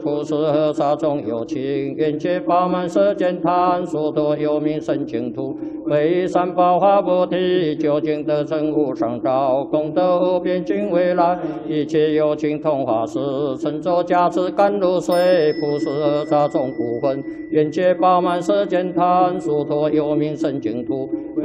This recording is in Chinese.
普世和沙众有情，愿解饱满世间贪，殊多有名圣净土。为三宝化菩提，究竟得成无上道，功德无边尽未来。一切有情同化世，乘舟驾驶甘露水，普世和沙众不分。愿解饱满世间贪，殊多有名圣净土。